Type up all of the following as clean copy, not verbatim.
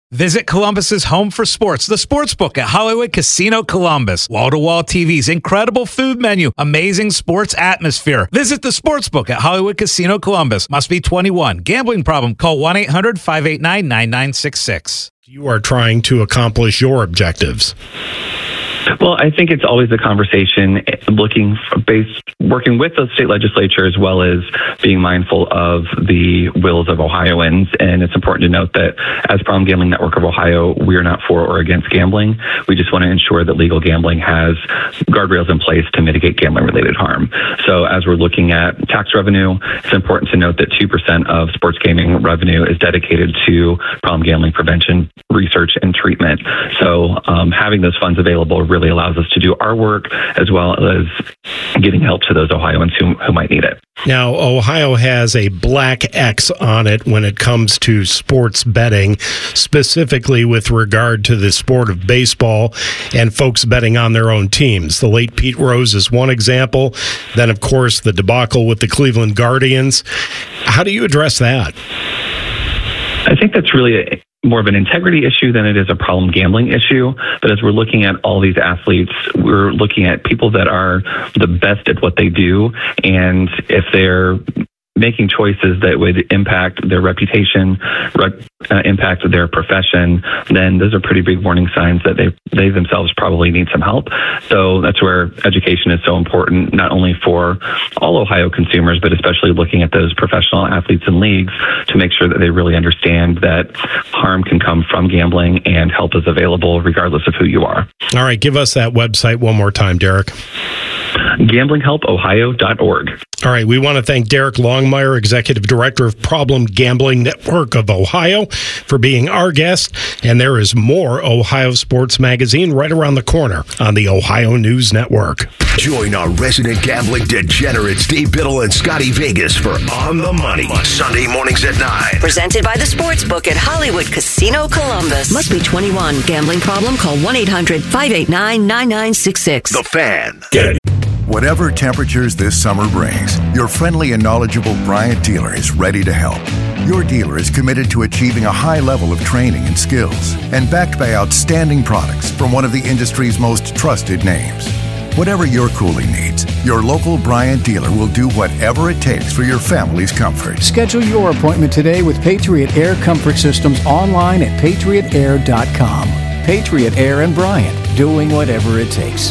Visit Columbus's home for sports, the Sportsbook at Hollywood Casino Columbus. Wall-to-wall TVs, incredible food menu, amazing sports atmosphere. Visit the Sportsbook at Hollywood Casino Columbus. Must be 21. Gambling problem? Call 1-800-589-9966. You are trying to accomplish your objectives. Well, I think it's always a conversation working with the state legislature as well as being mindful of the wills of Ohioans. And it's important to note that as Problem Gambling Network of Ohio, we are not for or against gambling. We just want to ensure that legal gambling has guardrails in place to mitigate gambling-related harm. So as we're looking at tax revenue, it's important to note that 2% of sports gaming revenue is dedicated to problem gambling prevention, research, and treatment. So having those funds available really allows us to do our work as well as getting help to those Ohioans who might need it. Now, Ohio has a black X on it when it comes to sports betting, specifically with regard to the sport of baseball and folks betting on their own teams. The late Pete Rose is one example. Then, of course, the debacle with the Cleveland Guardians. How do you address that? I think that's really more of an integrity issue than it is a problem gambling issue. But as we're looking at all these athletes, we're looking at people that are the best at what they do. And if they're making choices that would impact their reputation, impact their profession, then those are pretty big warning signs that they themselves probably need some help. So that's where education is so important, not only for all Ohio consumers, but especially looking at those professional athletes and leagues to make sure that they really understand that harm can come from gambling and help is available regardless of who you are. All right, give us that website one more time, Derek. GamblingHelpOhio.org. All right, we want to thank Derek Longmire, Executive Director of Problem Gambling Network of Ohio, for being our guest. And there is more Ohio Sports Magazine right around the corner on the Ohio News Network. Join our resident gambling degenerates, Dave Biddle and Scotty Vegas, for On the Money, Sunday mornings at 9. Presented by the Sportsbook at Hollywood Casino Columbus. Must be 21. Gambling problem? Call 1-800-589-9966. The Fan. Get it. Whatever temperatures this summer brings, your friendly and knowledgeable Bryant dealer is ready to help. Your dealer is committed to achieving a high level of training and skills and backed by outstanding products from one of the industry's most trusted names. Whatever your cooling needs, your local Bryant dealer will do whatever it takes for your family's comfort. Schedule your appointment today with Patriot Air Comfort Systems online at patriotair.com. Patriot Air and Bryant, doing whatever it takes.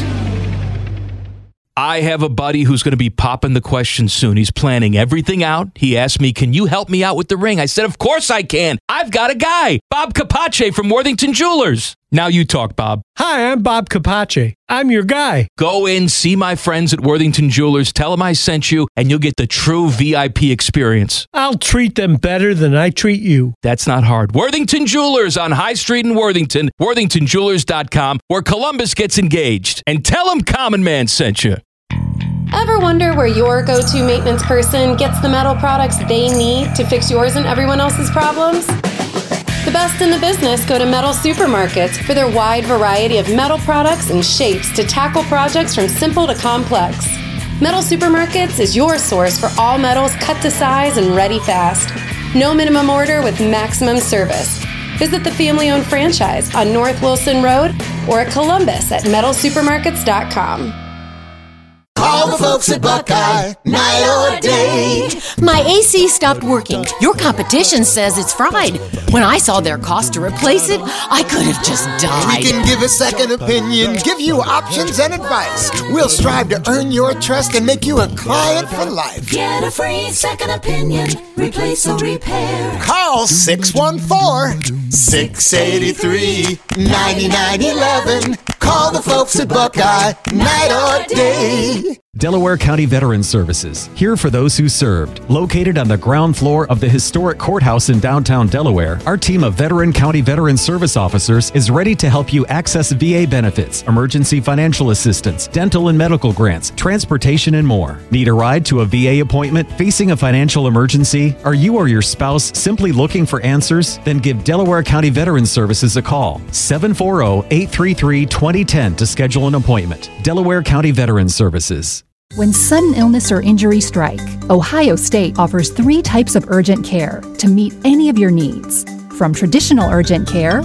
I have a buddy who's going to be popping the question soon. He's planning everything out. He asked me, can you help me out with the ring? I said, of course I can. I've got a guy, Bob Capace from Worthington Jewelers. Now you talk, Bob. Hi, I'm Bob Capace. I'm your guy. Go in, see my friends at Worthington Jewelers, tell them I sent you, and you'll get the true VIP experience. I'll treat them better than I treat you. That's not hard. Worthington Jewelers on High Street in Worthington, worthingtonjewelers.com, where Columbus gets engaged. And tell them Common Man sent you. Ever wonder where your go-to maintenance person gets the metal products they need to fix yours and everyone else's problems? The best in the business go to Metal Supermarkets for their wide variety of metal products and shapes to tackle projects from simple to complex. Metal Supermarkets is your source for all metals cut to size and ready fast. No minimum order with maximum service. Visit the family-owned franchise on North Wilson Road or at Columbus at metalsupermarkets.com. Call the folks at Buckeye, night or day. My AC stopped working. Your competition says it's fried. When I saw their cost to replace it, I could have just died. We can give a second opinion, give you options and advice. We'll strive to earn your trust and make you a client for life. Get a free second opinion, replace or repair. Call 614-683-9911. Call the folks at Buckeye, night or day. Delaware County Veterans Services, here for those who served. Located on the ground floor of the historic courthouse in downtown Delaware, our team of Veteran County Veterans Service officers is ready to help you access VA benefits, emergency financial assistance, dental and medical grants, transportation, and more. Need a ride to a VA appointment? Facing a financial emergency? Are you or your spouse simply looking for answers? Then give Delaware County Veterans Services a call. 740-833-2010 to schedule an appointment. Delaware County Veterans Services. When sudden illness or injury strike, Ohio State offers 3 types of urgent care to meet any of your needs. From traditional urgent care,